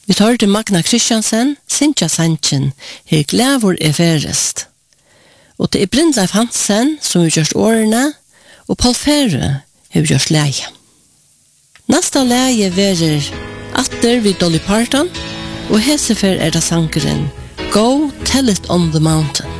Vi tar til Magna Kristiansen, Sintja Sanchen, her glævor ferest. Og det Brindleif Hansen, som vi gjørst årene, og Paul Ferre, har vi gjørst leie. Nasta leie verer atter vid Dolly Parton, og hesefer det sangeren Go Tell It On The Mountain.